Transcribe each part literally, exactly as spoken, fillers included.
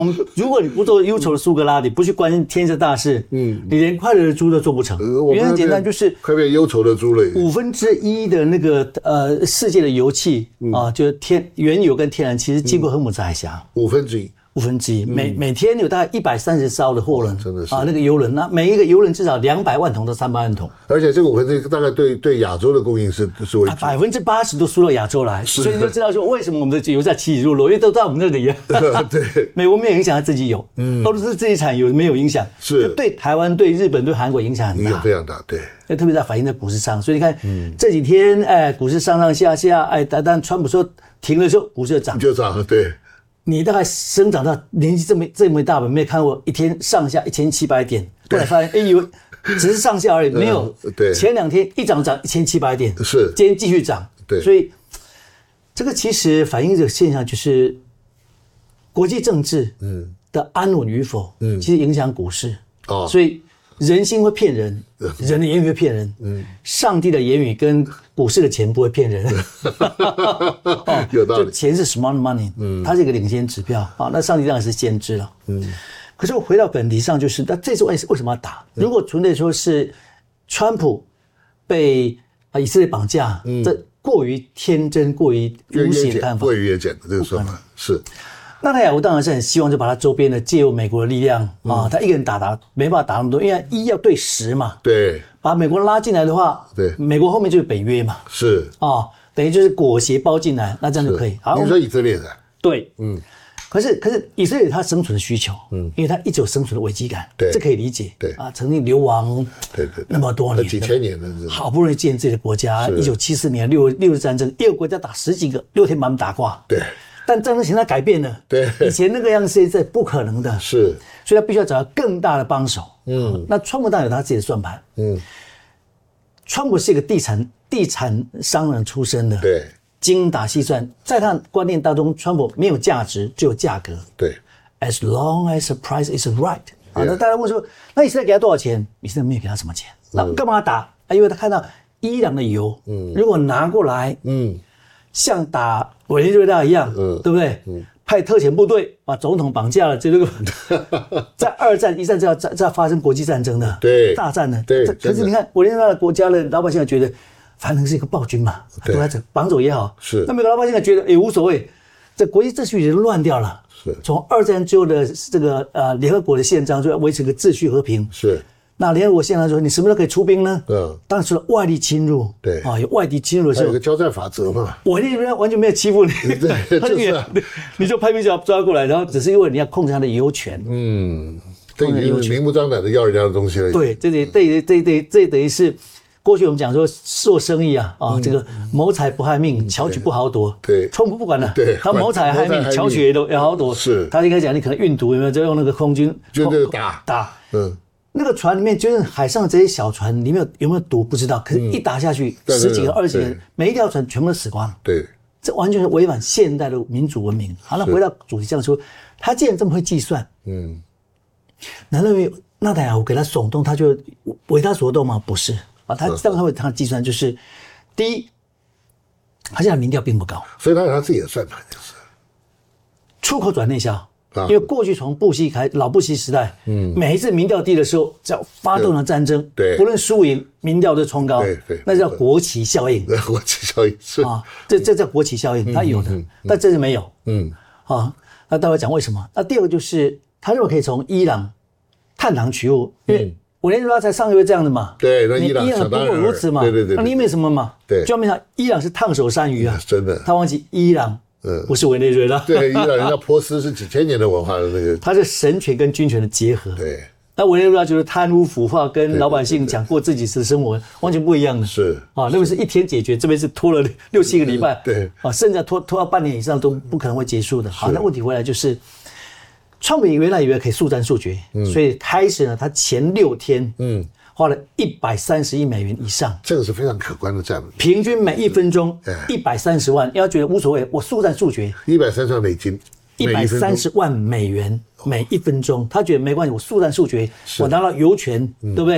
我们如果你不做忧愁的苏格拉底，不去关心天下大事，嗯，你连快乐的猪都做不成。呃、原因很简单，就是快变忧愁的猪了。 五分之一的那个呃世界的油气、嗯、啊，就是天原油跟天然气是经过荷姆斯海峡。 五分之一。 五分之一，每每天有大概一百三十艘的货轮， 真的是啊，那个油轮，那每一个油轮至少两百万桶到三百万桶， 而且这个五分之一大概对对亚洲的供应是是为主， 百分之八十都输到亚洲来，所以你就知道说为什么我们的油价起起落落，因为都在我们那里。 对， 美国没有影响，他自己有，嗯，都是自己产油没有影响， 是对台湾、对日本、对韩国影响很大， 影响非常大，对， 那特别在反映在股市上，所以你看、嗯、这几天，哎，股市上上下下，哎，但但川普说停了之后，股市就涨， 就涨，对。 你大概生长到年纪这么这么大吧，没有看过一天上下一千七百点，后来发现，哎，以为只是上下而已，没有。 对， 前两天一涨涨一千七百点， 是， 今天继续涨。 对， 所以这个其实反映这个现象，就是国际政治嗯的安稳与否，嗯，其实影响股市。哦，所以人心会骗人，人的言语会骗人，嗯，上帝的言语跟股市的钱不会骗人。 哦、有道理， 就钱是 smart money， 嗯，它是一个领先指标啊。那上帝当然是先知了，嗯。可是我回到本题上，就是那这次为为什么要打？如果纯粹说是川普被啊以色列绑架，嗯，这过于天真、过于无邪的看法， 过于越简的这个说法是。 纳坦雅胡当然是很希望就把他周边的借由美国的力量啊，他一个人打打没办法打那么多，因为一要对十嘛， 对， 把美国拉进来的话， 对， 美国后面就是北约嘛， 是啊，等于就是裹挟包进来，那这样就可以。 好，你说以色列的， 对，嗯，可是可是以色列有他生存的需求，嗯，因为他一直有生存的危机感， 对， 这可以理解， 对啊，曾经流亡， 对对， 那么多年， 几千年了， 好不容易建自己的国家，一九七四年六六日战争，一个国家打十几个，六天把他们打挂， 对。 但战争形态改变了， 对， 以前那个样子是不可能的， 是， 所以他必须要找到更大的帮手。嗯，那川普当然有他自己的算盘。嗯，川普是一个地产地产商人出身的， 对， 精打细算，在他的观念当中，川普没有价值，只有价格。 对 ，as long as the price is right。啊，那大家问说，那以色列给他多少钱？以色列没有给他什么钱，那干嘛打？啊，因为他看到伊朗的油，嗯，如果拿过来，嗯。像打委内瑞拉一样，嗯，对不对？嗯，派特遣部队把总统绑架了，这个在二战、一战就要在在发生国际战争的， 对， 大战的， 对。 可是你看委内瑞拉的国家的老百姓觉得，反正是一个暴君嘛，都在这绑走也好， 是。 那美国老百姓觉得也无所谓，这国际秩序已经乱掉了。 是。从二战之后的这个呃联合国的宪章就要维持个秩序和平。 是。 那联合国宪章说，你什么时候可以出兵呢？嗯，当然除了外力侵入， 对啊，有外敌侵入的时候， 有个交战法则嘛。 我那边完全没有欺负你， 对，就是、啊、 你就派兵抓抓过来，然后只是因为你要控制他的油权。 嗯，这已经明目张胆的要人家的东西了。 对，这得这这这这等于是过去我们讲说做生意啊啊，嗯、这个谋财不害命，巧取不好夺。 对， 川普不管了， 对， 他谋财害命，巧取也都也好夺。 是， 他应该讲你可能运毒有没有，就用那个空军就那个打打， 嗯。 那个船里面就是海上这些小船里面有有没有毒不知道，可是一打下去、嗯、十几个、二十几个，每一条船全部都死光了。 对， 这完全是违反现代的民主文明。好了，回到主题上说，他既然这么会计算，嗯，难道因为纳坦雅胡给他耸动，他就为他所动吗？不是啊，他这样他会他计算就是，第一，他现在民调并不高， 所以他有他自己的算盘，就是出口转内销。因为过去从布希开老布希时代，嗯，每一次民调低的时候，只要发动了战争， 对， 不论输赢，民调都冲高， 对对， 那叫国旗效应。 国旗效应是啊，这这叫国旗效应，它有的，嗯、但这是没有，嗯，啊，那待会讲为什么？那第二个就是他认为可以从伊朗探囊取物，因为委内瑞拉才上个月这样的嘛， 对，那伊朗伊朗不过如此嘛， 对对对， 那你没什么嘛， 对， 就没想伊朗是烫手山芋啊， 真的， 他忘记伊朗。嗯，不是委内瑞拉。 对，伊朗人家波斯是几千年的文化的那个， 它是神权跟军权的结合。 对， 那委内瑞拉就是贪污腐化，跟老百姓讲过自己的生活完全不一样的。 是啊，那边是一天解决，这边是拖了六七个礼拜。 对啊，甚至拖拖到半年以上都不可能会结束的。好，那问题回来就是，川普原来以为可以速战速决，嗯、所以开始呢，他前六天，嗯。花了一百三十亿美元以上， 这个是非常可观的战略。 平均每一分钟一百三十万，要觉得无所谓，我速战速决。 一百三十万美金， 一百三十万美元每一分钟，他觉得没关系，我速战速决，我拿到油权，嗯、对不对？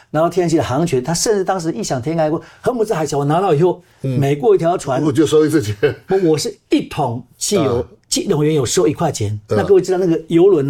拿到天然气的航权，他甚至当时异想天开过，荷姆兹海峡我拿到以后，嗯、每过一条船我就收一次钱， 我我是一桶汽油，一桶原油收一块钱。啊、那各位知道那个油轮